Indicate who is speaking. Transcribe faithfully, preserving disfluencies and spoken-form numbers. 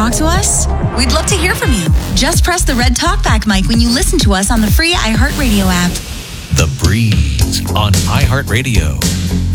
Speaker 1: talk to us? We'd love to hear from you. Just press the red talkback mic when you listen to us on the free iHeartRadio app.
Speaker 2: The Breeze on iHeartRadio.